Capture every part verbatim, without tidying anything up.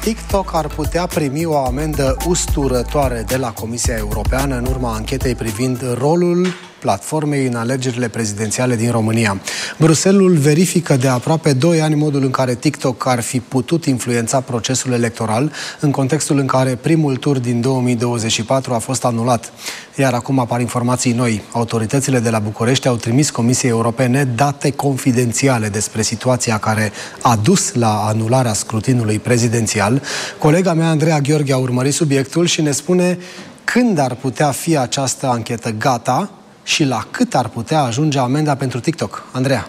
TikTok ar putea primi o amendă usturătoare de la Comisia Europeană în urma anchetei privind rolul platformei în alegerile prezidențiale din România. Bruxelles verifică de aproape doi ani modul în care TikTok ar fi putut influența procesul electoral în contextul în care primul tur din două mii douăzeci și patru a fost anulat. Iar acum apar informații noi. Autoritățile de la București au trimis Comisiei Europene date confidențiale despre situația care a dus la anularea scrutinului prezidențial. Colega mea, Andreea Gheorghe, a urmărit subiectul și ne spune când ar putea fi această anchetă gata și la cât ar putea ajunge amenda pentru TikTok. Andreea.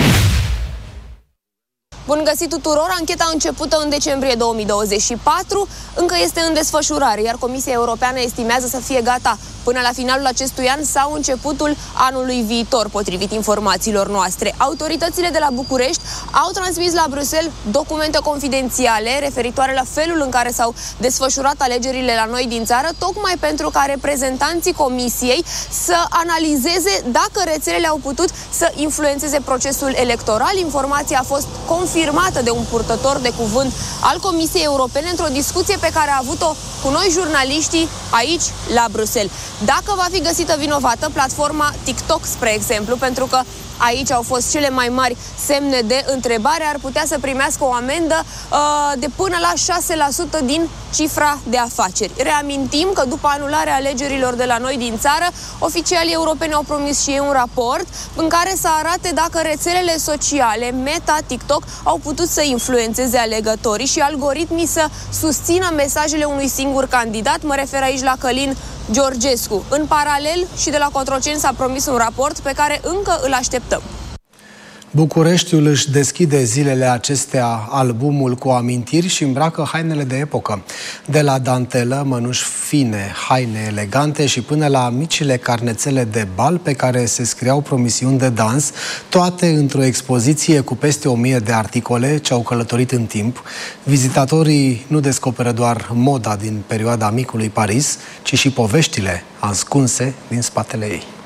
Bun găsit tuturor! Ancheta începută în decembrie două mii douăzeci și patru încă este în desfășurare, iar Comisia Europeană estimează să fie gata până la finalul acestui an sau începutul anului viitor, potrivit informațiilor noastre. Autoritățile de la București au transmis la Bruxelles documente confidențiale referitoare la felul în care s-au desfășurat alegerile la noi din țară, tocmai pentru ca reprezentanții Comisiei să analizeze dacă rețelele au putut să influențeze procesul electoral. Informația a fost confirmată de un purtător de cuvânt al Comisiei Europene într-o discuție pe care a avut-o cu noi jurnaliștii aici la Bruxelles. Dacă va fi găsită vinovată platforma TikTok, spre exemplu, pentru că aici au fost cele mai mari semne de întrebare, ar putea să primească o amendă uh, de până la șase la sută din cifra de afaceri. Reamintim că după anularea alegerilor de la noi din țară, oficialii europeni au promis și ei un raport în care să arate dacă rețelele sociale, Meta, TikTok, au putut să influențeze alegătorii și algoritmii să susțină mesajele unui singur candidat. Mă refer aici la Călin Georgescu. În paralel și de la Cotroceni s-a promis un raport pe care încă îl așteptăm. Bucureștiul își deschide zilele acestea albumul cu amintiri și îmbracă hainele de epocă. De la dantelă, mănuși fine, haine elegante și până la micile carnețele de bal pe care se scriau promisiuni de dans, toate într-o expoziție cu peste o mie de articole ce au călătorit în timp. Vizitatorii nu descoperă doar moda din perioada micului Paris, ci și poveștile ascunse din spatele ei.